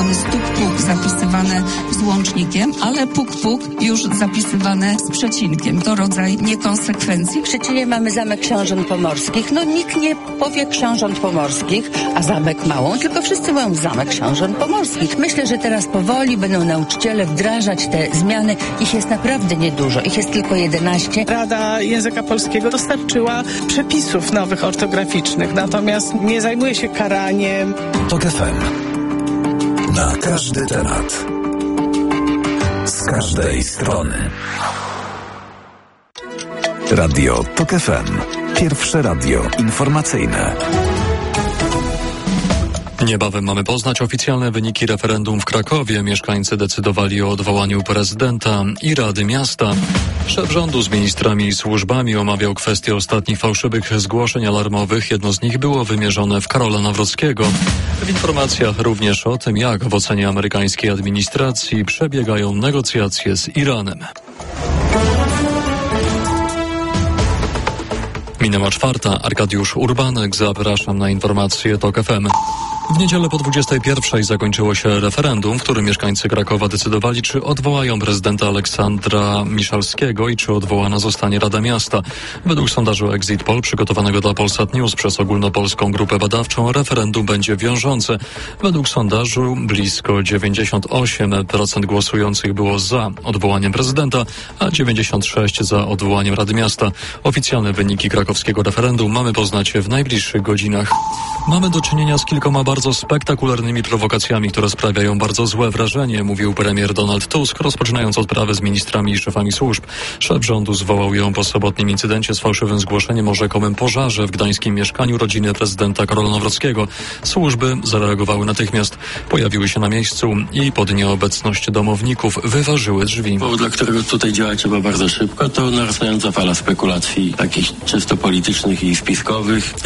stuk-puk zapisywane z łącznikiem, ale puk-puk już zapisywane z przecinkiem. To rodzaj niekonsekwencji. W Szczecinie mamy Zamek Książąt Pomorskich. No nikt nie powie Książąt Pomorskich, a Zamek Małą, tylko wszyscy mówią Zamek Książąt Pomorskich. Myślę, że teraz powoli będą nauczyciele wdrażać te zmiany. Ich jest naprawdę niedużo. Ich jest tylko 11. Rada Języka Polskiego dostarczyła przepisów nowych ortograficznych, natomiast nie zajmuje się karaniem. TOK FM. Na każdy temat. Z każdej strony. Radio TOK FM. Pierwsze radio informacyjne. Niebawem mamy poznać oficjalne wyniki referendum w Krakowie. Mieszkańcy decydowali o odwołaniu prezydenta i Rady Miasta. Szef rządu z ministrami i służbami omawiał kwestię ostatnich fałszywych zgłoszeń alarmowych. Jedno z nich było wymierzone w Karola Nawrockiego. W informacjach również o tym, jak w ocenie amerykańskiej administracji przebiegają negocjacje z Iranem. Minęła 4. Arkadiusz Urbanek. Zapraszam na informacje TOK FM. W niedzielę po 21 zakończyło się referendum, w którym mieszkańcy Krakowa decydowali, czy odwołają prezydenta Aleksandra Miszalskiego i czy odwołana zostanie Rada Miasta. Według sondażu Exit Poll przygotowanego dla Polsat News przez ogólnopolską grupę badawczą referendum będzie wiążące. Według sondażu blisko 98% głosujących było za odwołaniem prezydenta, a 96% za odwołaniem Rady Miasta. Oficjalne wyniki krakowskiego referendum mamy poznać w najbliższych godzinach. Mamy do czynienia z kilkoma bardzo spektakularnymi prowokacjami, które sprawiają bardzo złe wrażenie, mówił premier Donald Tusk, rozpoczynając odprawę z ministrami i szefami służb. Szef rządu zwołał ją po sobotnim incydencie z fałszywym zgłoszeniem o rzekomym pożarze w gdańskim mieszkaniu rodziny prezydenta Karola Nawrockiego. Służby zareagowały natychmiast, pojawiły się na miejscu i pod nieobecność domowników wyważyły drzwi. Powód, dla którego tutaj działa trzeba bardzo szybko, to narastająca fala spekulacji takich czysto politycznych i spiskowych.